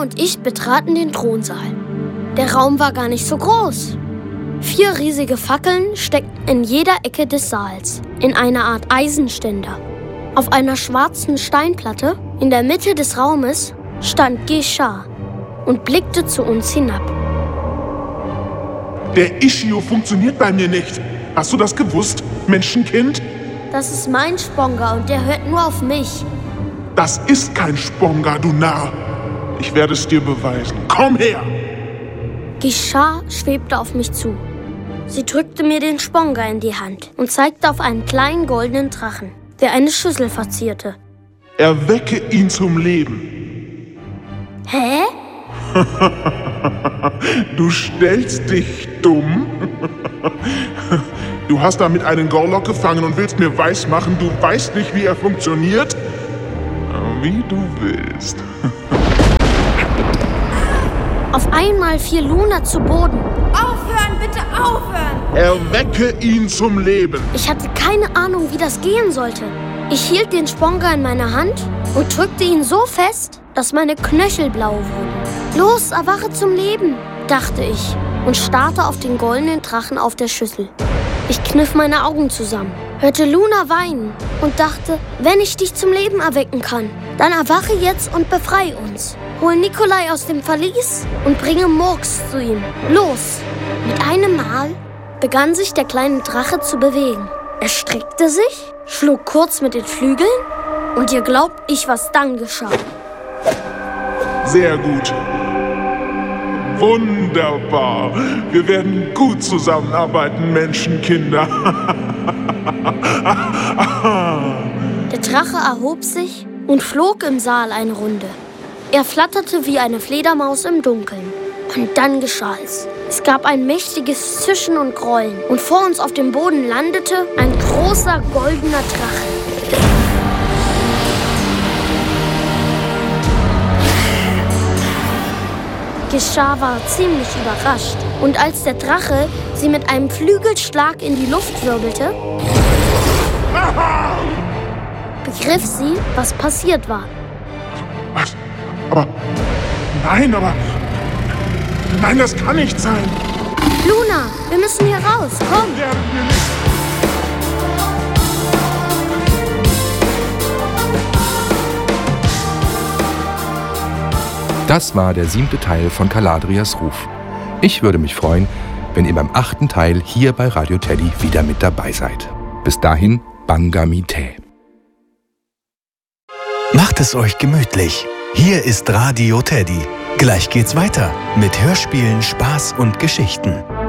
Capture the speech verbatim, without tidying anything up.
und ich betraten den Thronsaal. Der Raum war gar nicht so groß. Vier riesige Fackeln steckten in jeder Ecke des Saals, in einer Art Eisenständer. Auf einer schwarzen Steinplatte in der Mitte des Raumes stand Geschah und blickte zu uns hinab. Der Ishio funktioniert bei mir nicht. Hast du das gewusst, Menschenkind? Das ist mein Sponga und der hört nur auf mich. Das ist kein Sponga, du Narr. Ich werde es dir beweisen. Komm her! Geschah schwebte auf mich zu. Sie drückte mir den Sponga in die Hand und zeigte auf einen kleinen goldenen Drachen, der eine Schüssel verzierte. Erwecke ihn zum Leben. Hä? Du stellst dich dumm? Du hast damit einen Gorlok gefangen und willst mir weismachen, du weißt nicht, wie er funktioniert? Wie du willst. Auf einmal fiel Luna zu Boden. Aufhören, bitte aufhören! Erwecke ihn zum Leben. Ich hatte keine Ahnung, wie das gehen sollte. Ich hielt den Sponga in meiner Hand und drückte ihn so fest, dass meine Knöchel blau wurden. Los, erwache zum Leben, dachte ich und starrte auf den goldenen Drachen auf der Schüssel. Ich kniff meine Augen zusammen, hörte Luna weinen und dachte, wenn ich dich zum Leben erwecken kann, dann erwache jetzt und befreie uns. Hol Nikolai aus dem Verlies und bringe Murks zu ihm. Los! Mit einem Mal begann sich der kleine Drache zu bewegen. Er streckte sich, schlug kurz mit den Flügeln und ihr glaubt nicht, was dann geschah. Sehr gut. Wunderbar. Wir werden gut zusammenarbeiten, Menschenkinder. Der Drache erhob sich und flog im Saal eine Runde. Er flatterte wie eine Fledermaus im Dunkeln. Und dann geschah es. Es gab ein mächtiges Zischen und Grollen. Und vor uns auf dem Boden landete ein großer goldener Drache. Geschah war ziemlich überrascht. Und als der Drache sie mit einem Flügelschlag in die Luft wirbelte, begriff sie, was passiert war. Was? Aber... Nein, aber... Nein, das kann nicht sein. Luna, wir müssen hier raus. Komm. Werden wir nicht. Das war der siebte Teil von Caladrias Ruf. Ich würde mich freuen, wenn ihr beim achten Teil hier bei Radio Teddy wieder mit dabei seid. Bis dahin, Banga Mitae. Macht es euch gemütlich. Hier ist Radio Teddy. Gleich geht's weiter mit Hörspielen, Spaß und Geschichten.